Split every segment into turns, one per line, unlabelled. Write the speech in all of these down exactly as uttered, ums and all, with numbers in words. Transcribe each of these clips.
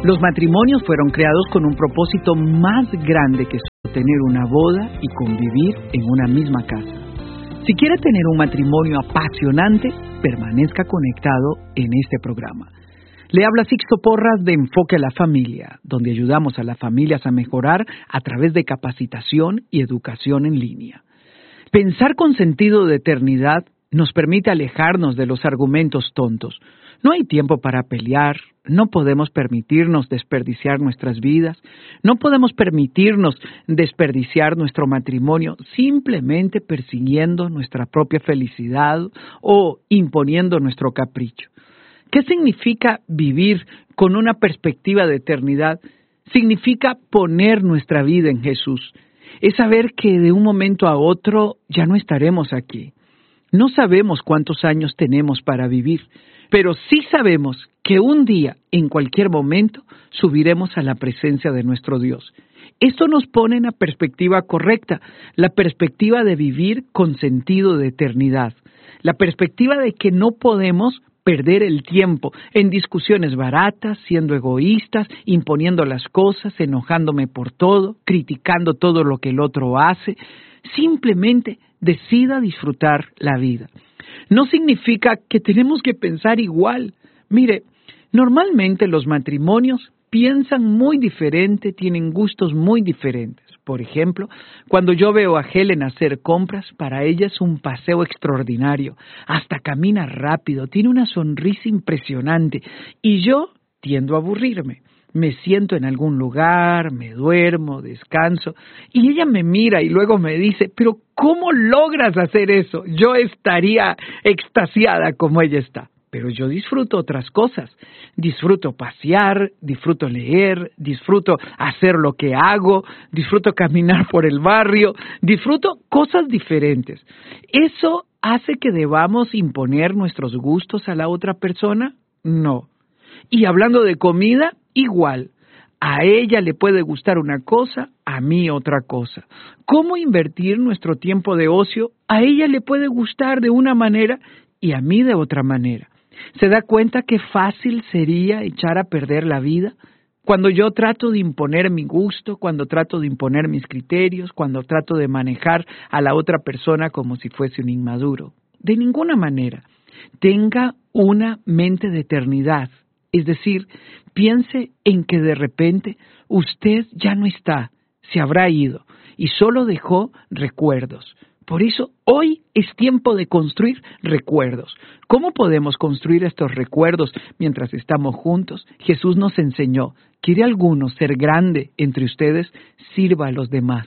Los matrimonios fueron creados con un propósito más grande que solo tener una boda y convivir en una misma casa. Si quiere tener un matrimonio apasionante, permanezca conectado en este programa. Le habla Sixto Porras de Enfoque a la Familia, donde ayudamos a las familias a mejorar a través de capacitación y educación en línea. Pensar con sentido de eternidad nos permite alejarnos de los argumentos tontos. No hay tiempo para pelear, no podemos permitirnos desperdiciar nuestras vidas, no podemos permitirnos desperdiciar nuestro matrimonio simplemente persiguiendo nuestra propia felicidad o imponiendo nuestro capricho. ¿Qué significa vivir con una perspectiva de eternidad? Significa poner nuestra vida en Jesús. Es saber que de un momento a otro ya no estaremos aquí. No sabemos cuántos años tenemos para vivir, pero sí sabemos que un día, en cualquier momento, subiremos a la presencia de nuestro Dios. Esto nos pone en la perspectiva correcta, la perspectiva de vivir con sentido de eternidad, la perspectiva de que no podemos perder el tiempo en discusiones baratas, siendo egoístas, imponiendo las cosas, enojándome por todo, criticando todo lo que el otro hace. Simplemente decida disfrutar la vida. No significa que tenemos que pensar igual. Mire, normalmente los matrimonios piensan muy diferente, tienen gustos muy diferentes. Por ejemplo, cuando yo veo a Helen hacer compras, para ella es un paseo extraordinario. Hasta camina rápido, tiene una sonrisa impresionante. Y yo tiendo a aburrirme. Me siento en algún lugar, me duermo, descanso, y ella me mira y luego me dice, pero ¿cómo logras hacer eso? Yo estaría extasiada como ella está. Pero yo disfruto otras cosas. Disfruto pasear, disfruto leer, disfruto hacer lo que hago, disfruto caminar por el barrio, disfruto cosas diferentes. ¿Eso hace que debamos imponer nuestros gustos a la otra persona? No. Y hablando de comida, igual. A ella le puede gustar una cosa, a mí otra cosa. ¿Cómo invertir nuestro tiempo de ocio? A ella le puede gustar de una manera y a mí de otra manera. ¿Se da cuenta qué fácil sería echar a perder la vida? Cuando yo trato de imponer mi gusto, cuando trato de imponer mis criterios, cuando trato de manejar a la otra persona como si fuese un inmaduro. De ninguna manera. Tenga una mente de eternidad. Es decir, piense en que de repente usted ya no está, se habrá ido y solo dejó recuerdos. Por eso hoy es tiempo de construir recuerdos. ¿Cómo podemos construir estos recuerdos mientras estamos juntos? Jesús nos enseñó, ¿quiere alguno ser grande entre ustedes? Sirva a los demás.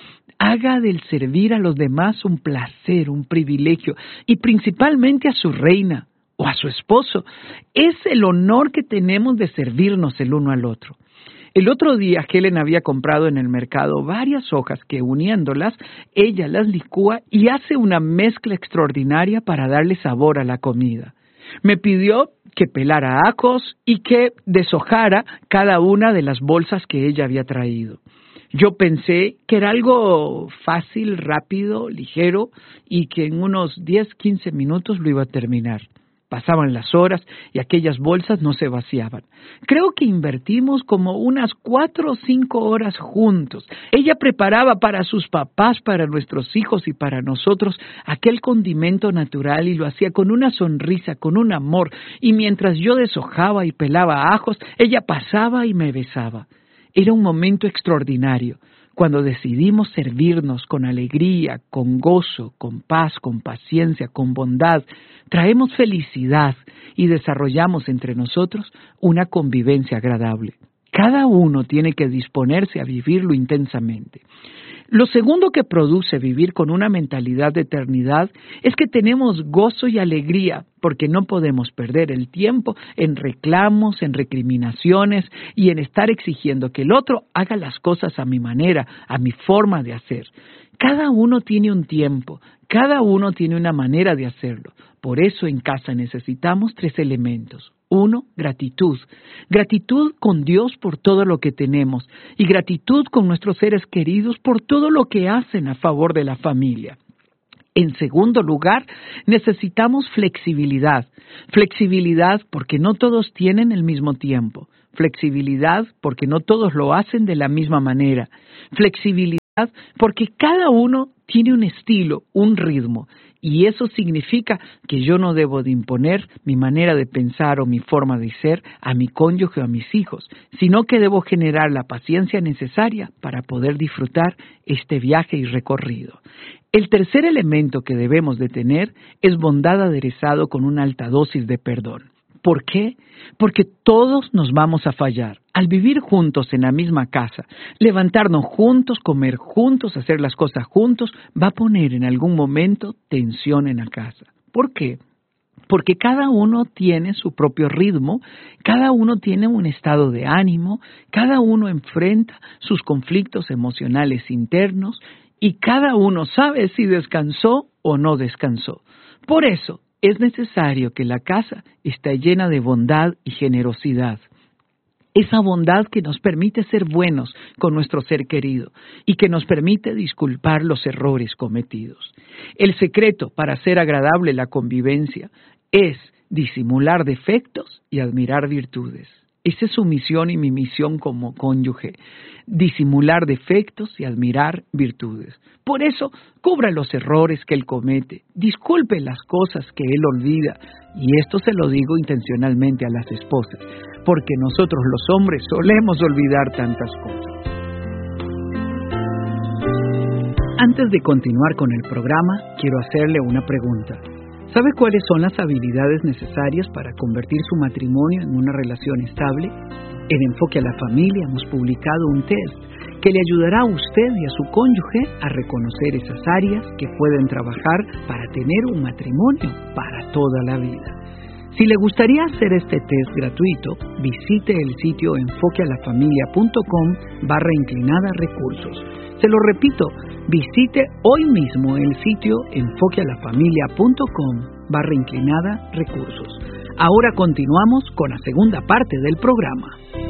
Haga del servir a los demás un placer, un privilegio y principalmente a su reina o a su esposo. Es el honor que tenemos de servirnos el uno al otro. El otro día Helen había comprado en el mercado varias hojas que uniéndolas, ella las licúa y hace una mezcla extraordinaria para darle sabor a la comida. Me pidió que pelara ajos y que deshojara cada una de las bolsas que ella había traído. Yo pensé que era algo fácil, rápido, ligero y que en unos diez, quince minutos lo iba a terminar. Pasaban las horas y aquellas bolsas no se vaciaban. Creo que invertimos como unas cuatro o cinco horas juntos. Ella preparaba para sus papás, para nuestros hijos y para nosotros aquel condimento natural y lo hacía con una sonrisa, con un amor. Y mientras yo deshojaba y pelaba ajos, ella pasaba y me besaba. Era un momento extraordinario. Cuando decidimos servirnos con alegría, con gozo, con paz, con paciencia, con bondad, traemos felicidad y desarrollamos entre nosotros una convivencia agradable. Cada uno tiene que disponerse a vivirlo intensamente. Lo segundo que produce vivir con una mentalidad de eternidad es que tenemos gozo y alegría, porque no podemos perder el tiempo en reclamos, en recriminaciones y en estar exigiendo que el otro haga las cosas a mi manera, a mi forma de hacer. Cada uno tiene un tiempo, cada uno tiene una manera de hacerlo. Por eso en casa necesitamos tres elementos. Uno, gratitud. Gratitud con Dios por todo lo que tenemos y gratitud con nuestros seres queridos por todo lo que hacen a favor de la familia. En segundo lugar, necesitamos flexibilidad. Flexibilidad porque no todos tienen el mismo tiempo. Flexibilidad porque no todos lo hacen de la misma manera. Flexibilidad porque cada uno tiene un estilo, un ritmo. Y eso significa que yo no debo de imponer mi manera de pensar o mi forma de ser a mi cónyuge o a mis hijos, sino que debo generar la paciencia necesaria para poder disfrutar este viaje y recorrido. El tercer elemento que debemos de tener es bondad aderezado con una alta dosis de perdón. ¿Por qué? Porque todos nos vamos a fallar. Al vivir juntos en la misma casa, levantarnos juntos, comer juntos, hacer las cosas juntos, va a poner en algún momento tensión en la casa. ¿Por qué? Porque cada uno tiene su propio ritmo, cada uno tiene un estado de ánimo, cada uno enfrenta sus conflictos emocionales internos y cada uno sabe si descansó o no descansó. Por eso, es necesario que la casa esté llena de bondad y generosidad. Esa bondad que nos permite ser buenos con nuestro ser querido y que nos permite disculpar los errores cometidos. El secreto para hacer agradable la convivencia es disimular defectos y admirar virtudes. Esa es su misión y mi misión como cónyuge, disimular defectos y admirar virtudes. Por eso, cubra los errores que él comete, disculpe las cosas que él olvida, y esto se lo digo intencionalmente a las esposas, porque nosotros los hombres solemos olvidar tantas cosas. Antes de continuar con el programa, quiero hacerle una pregunta. ¿Sabe cuáles son las habilidades necesarias para convertir su matrimonio en una relación estable? En Enfoque a la Familia hemos publicado un test que le ayudará a usted y a su cónyuge a reconocer esas áreas que pueden trabajar para tener un matrimonio para toda la vida. Si le gustaría hacer este test gratuito, visite el sitio enfoquealafamilia.com barra inclinada recursos. Se lo repito, visite hoy mismo el sitio enfoquealafamilia.com barra inclinada recursos. Ahora continuamos con la segunda parte del programa.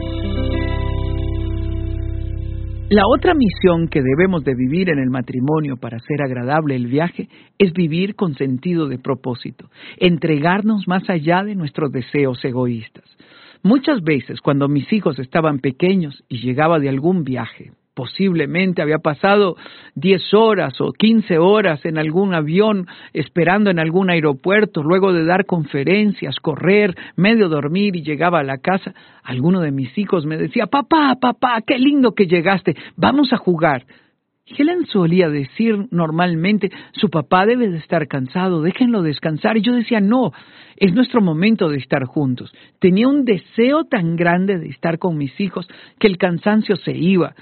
La otra misión que debemos de vivir en el matrimonio para hacer agradable el viaje es vivir con sentido de propósito, entregarnos más allá de nuestros deseos egoístas. Muchas veces cuando mis hijos estaban pequeños y llegaba de algún viaje, posiblemente había pasado diez horas o quince horas en algún avión esperando en algún aeropuerto, luego de dar conferencias, correr, medio dormir y llegaba a la casa, alguno de mis hijos me decía, papá, papá, qué lindo que llegaste, vamos a jugar. Y Helen solía decir normalmente, su papá debe de estar cansado, déjenlo descansar. Y yo decía, no, es nuestro momento de estar juntos. Tenía un deseo tan grande de estar con mis hijos que el cansancio se iba.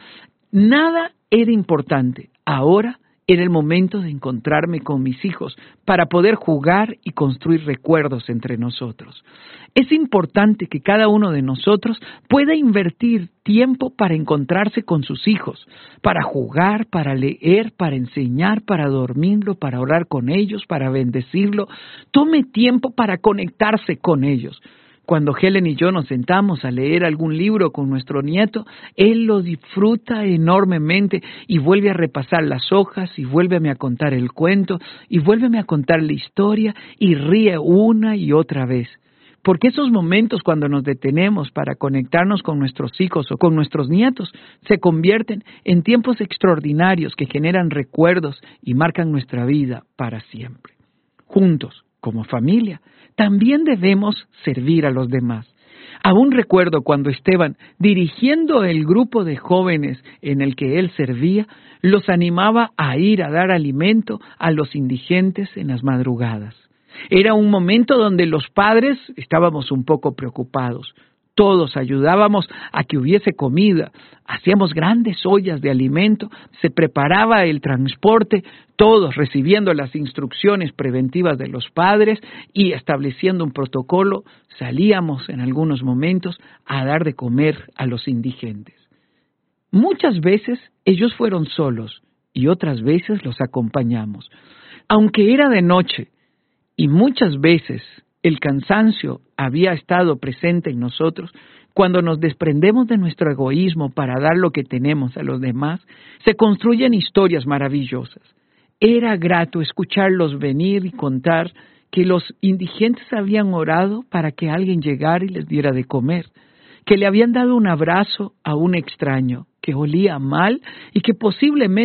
Nada era importante. Ahora era el momento de encontrarme con mis hijos para poder jugar y construir recuerdos entre nosotros. Es importante que cada uno de nosotros pueda invertir tiempo para encontrarse con sus hijos, para jugar, para leer, para enseñar, para dormirlo, para orar con ellos, para bendecirlo. Tome tiempo para conectarse con ellos. Cuando Helen y yo nos sentamos a leer algún libro con nuestro nieto, él lo disfruta enormemente y vuelve a repasar las hojas y vuélveme a contar el cuento y vuélveme a contar la historia y ríe una y otra vez. Porque esos momentos cuando nos detenemos para conectarnos con nuestros hijos o con nuestros nietos se convierten en tiempos extraordinarios que generan recuerdos y marcan nuestra vida para siempre. Juntos, como familia, también debemos servir a los demás. Aún recuerdo cuando Esteban, dirigiendo el grupo de jóvenes en el que él servía, los animaba a ir a dar alimento a los indigentes en las madrugadas. Era un momento donde los padres estábamos un poco preocupados. Todos ayudábamos a que hubiese comida, hacíamos grandes ollas de alimento, se preparaba el transporte, todos recibiendo las instrucciones preventivas de los padres y estableciendo un protocolo, salíamos en algunos momentos a dar de comer a los indigentes. Muchas veces ellos fueron solos y otras veces los acompañamos. Aunque era de noche y muchas veces el cansancio había estado presente en nosotros, cuando nos desprendemos de nuestro egoísmo para dar lo que tenemos a los demás, se construyen historias maravillosas. Era grato escucharlos venir y contar que los indigentes habían orado para que alguien llegara y les diera de comer, que le habían dado un abrazo a un extraño que olía mal y que posiblemente